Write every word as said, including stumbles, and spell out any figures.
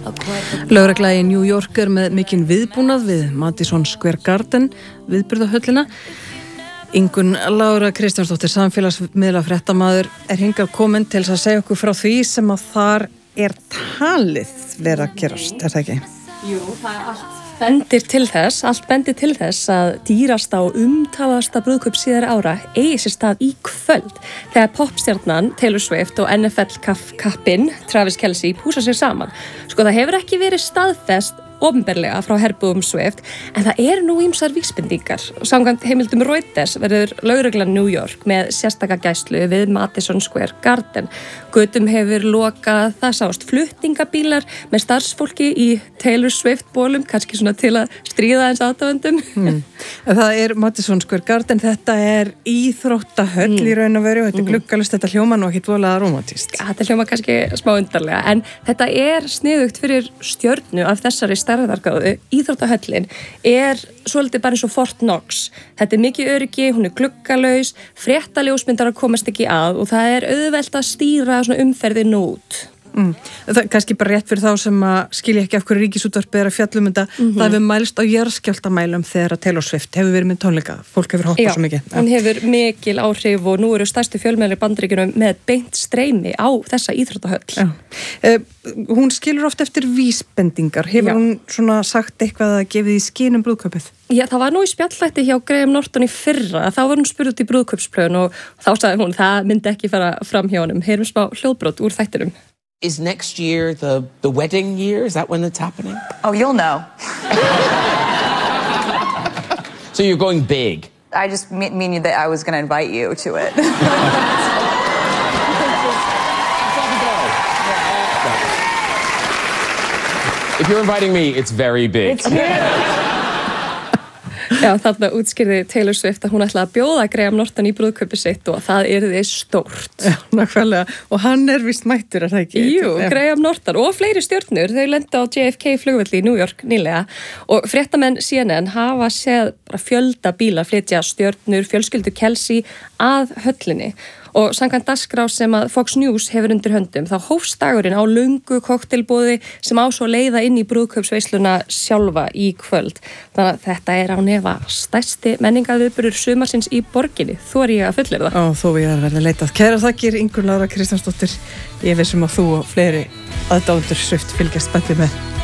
Lögregla í New York er með mikinn viðbúnað við Madison Square Garden, viðburðahöllina. Ingunn Lára Kristjánsdóttir, samfélagsmiðla fréttamaður, er hingað komin til að segja okkur frá því sem að þar er talið vera að gerast, er það ekki? Jú, það er allt bendir til þess, allt bendir til þess að dýrasta og umtalasta brúðkaup síðari ára eigi sér stað í kvöld þegar popstjarnan Taylor Swift og N F L-kappinn Travis Kelce púsa sér saman. Sko, það hefur ekki verið staðfest opinberlega frá herbúðum Swift, en það eru nú ýmsar vísbendingar. Samkvæmt heimildum Reuters verður lögreglan New York með sérstaka gæslu við Madison Square Garden. Götum hefur lokað, það sást flutningabílar með starfsfólki í Taylor Swift bólum, kannski svona til að stríða eins aðdáendum. Mm. Það er Madison Square Garden, þetta er íþróttahöll mm. í raun og veru, þetta er gluggalist, þetta hljóma nú ekkit voðalega rómantískt. Ja, þetta hljóma kannski smá undarlega, en þetta er sniðugt fyrir stjörnu af þessari stærðargráðu. Íþróttahöllin er svolítið bara eins og Fort Knox. Þetta er mikið öryggi, hún er gluggalaus, fréttaljósmyndar að komast ekki að og það er auðvelt að stýra svona umferðin út. Mm. Það er kannski bara rétt fyrir þá sem að skilja ekki af hverju Ríkisútvarpið er að fjallum þetta. Mm-hmm. Það hefur mælst á jarðskjálftamælum þegar að Taylor Swift hefur verið með tónleika. Fólk hefur hoppað svo mikið. Já, hún hefur mikil áhrif og nú eru stærstu fjölmiðlar í Bandaríkjunum með beint streymi á þessa íþróttahöll. Já. Uh, hún skilur oft eftir vísbendingar. Hefur Já. hún svona sagt eitthvað að gefið í skyn um brúðkaupið? Já, það var nú í spjallætti hjá Graham Norton í fyrra. Þá var hún spurð út í brúðkaupsplön og þá sagði hún það myndi ekki fara fram hjá honum. Heyrum smá hljóðbrot úr þættinum. Is next year the, the wedding year? Is that when it's happening? Oh, you'll know. So you're going big? I just mean, mean that I was going to invite you to it. If you're inviting me, it's very big. It's huge. Já, þarna útskýrði Taylor Swift að hún ætlaði að bjóða Graham Norton í brúðkaupið sitt og það yrði stórt. Já, nákvæmlega. Og hann er víst mættur, er það ekki? Jú, Graham Norton og fleiri stjörnur, þau lentu á J F K flugvelli í New York nýlega og fréttamenn C N N hafa séð bara fjölda bíla flytja stjörnur, fjölskyldu Kelce að höllinni. Og samkvæmt dagskrá sem að Fox News hefur undir höndum, þá hófst dagurinn á löngu kokteilboði sem á svo leiða inn í brúðkaupsveisluna sjálfa í kvöld. Þannig að þetta er á nefa stærsti menningarviðburður sumarsins í borginni. Þú er ég að fullyrða. Ó, þó ég að verða leitað. Kæra þakkir, Ingunn Lára Kristjánsdóttir. Ég vissum að þú og fleiri aðdáendur Swift fylgjast spenntir með.